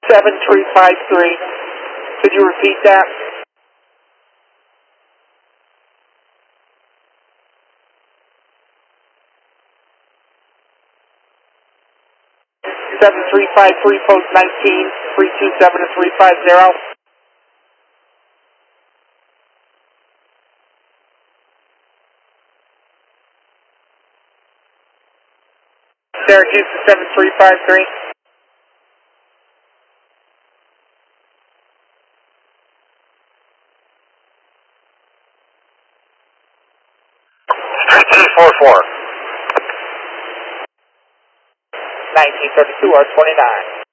7353. Could you repeat that? Seven three five three post 19 327 to 350. Syracuse to 7353. G44. 1932 R29.